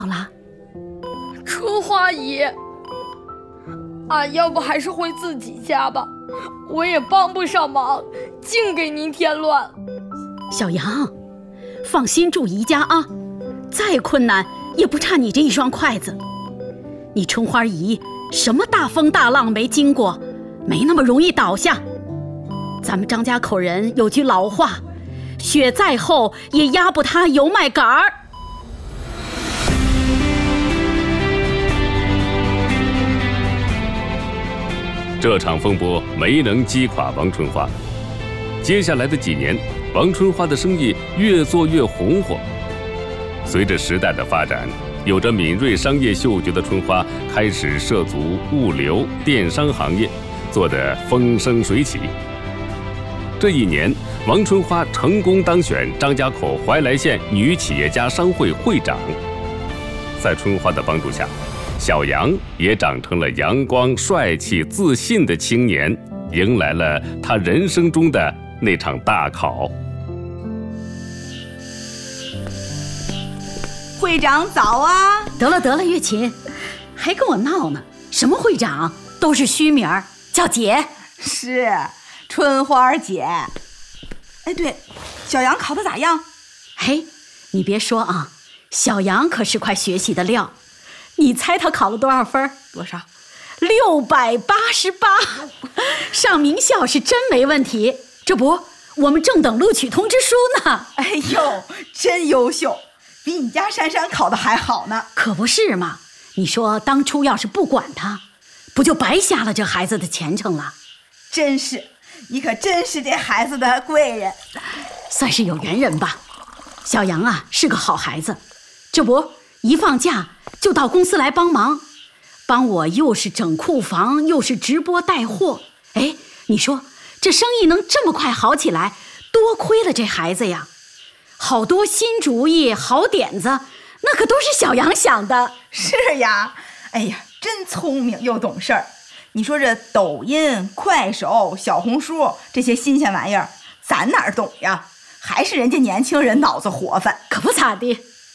好了， 春花姨，俺要不还是回自己家吧，我也帮不上忙，净给您添乱。 小杨，放心住姨家啊，再困难也不差你这一双筷子。你春花姨什么大风大浪没经过，没那么容易倒下。咱们张家口人有句老话，雪再厚也压不塌油麦秆儿。 这场风波没能击垮王春花。接下来的几年，王春花的生意越做越红火。随着时代的发展，有着敏锐商业嗅觉的春花开始涉足物流、电商行业，做得风生水起。这一年，王春花成功当选张家口怀来县女企业家商会会长。在春花的帮助下，小杨也长成了阳光、帅气、自信的青年，迎来了他人生中的那场大考。 会长早啊！ 得了，月琴，还跟我闹呢？什么会长，都是虚名，叫姐。 是春花姐。哎，对，小杨考得咋样？ 嘿，你别说啊，小杨可是块学习的料。你猜他考了多少分？ 多少 ？688，上名校是真没问题。这不，我们正等录取通知书呢。 哎呦，真优秀，比你家珊珊考得还好呢。 可不是嘛，你说当初要是不管他，不就白瞎了这孩子的前程了？ 真是，你可真是这孩子的贵人， 算是有缘人吧。小杨啊，是个好孩子，这不一放假就到公司来帮忙，帮我又是整库房，又是直播带货。哎，你说这生意能这么快好起来，多亏了这孩子呀！好多新主意、好点子，那可都是小杨想的。 是呀，哎呀，真聪明又懂事儿。你说这抖音、快手、小红书这些新鲜玩意儿，咱哪儿懂呀？还是人家年轻人脑子活泛， 可不咋地。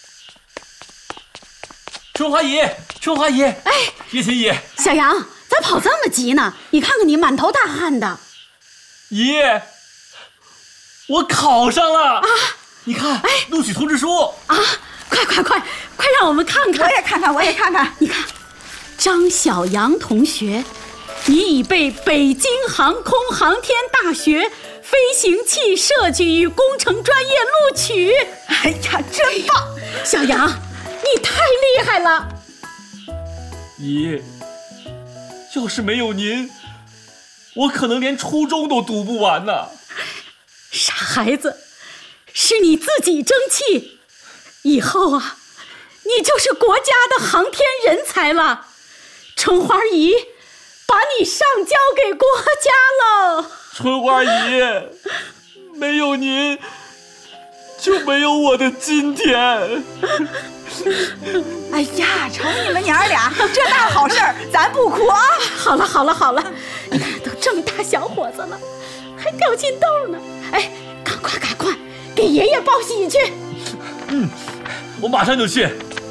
春花姨，哎，月琴姨， 小杨，咋跑这么急呢？你看看你满头大汗的。 姨，我考上了啊！你看，录取通知书啊！快让我们看看。 我也看看。 你看，张小杨同学，你已被北京航空航天大学飞行器设计与工程专业录取。 哎呀，真棒！ 小杨，你太厉害了。 姨，要是没有您，我可能连初中都读不完呢。 傻孩子，是你自己争气，以后啊，你就是国家的航天人才了。春花姨把你上交给国家了。 春花姨，没有您就没有我的今天。 哎呀，瞅你们娘俩这大好事儿，咱不哭啊！ 好了，你看都这么大小伙子了，还掉进豆呢。哎，赶快给爷爷报喜去。 我马上就去。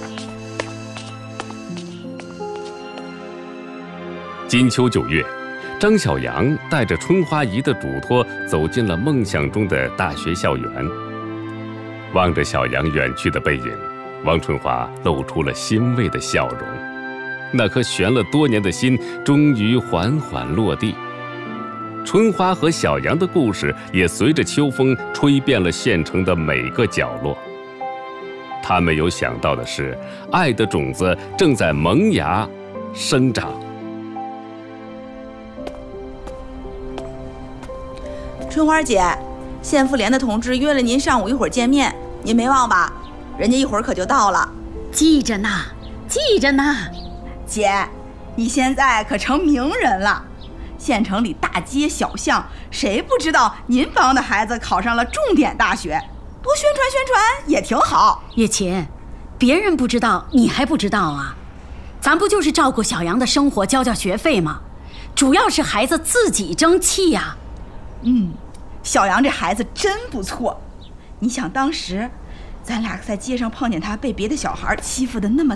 金秋9月，张小杨带着春花姨的嘱托走进了梦想中的大学校园。望着小杨远去的背影，王春花露出了欣慰的笑容。那颗悬了多年的心终于缓缓落地。春花和小杨的故事也随着秋风吹遍了县城的每个角落。他没有想到的是，爱的种子正在萌芽生长。 春花姐，县妇联的同志约了您上午一会儿见面，您没忘吧？人家一会儿可就到了。 记着呢。 姐，你现在可成名人了，县城里大街小巷，谁不知道您帮的孩子考上了重点大学？多宣传也挺好。 月琴，别人不知道，你还不知道啊？咱不就是照顾小杨的生活，交学费吗？主要是孩子自己争气呀。 小杨这孩子真不错。你想当时咱俩在街上碰见他被别的小孩欺负的那么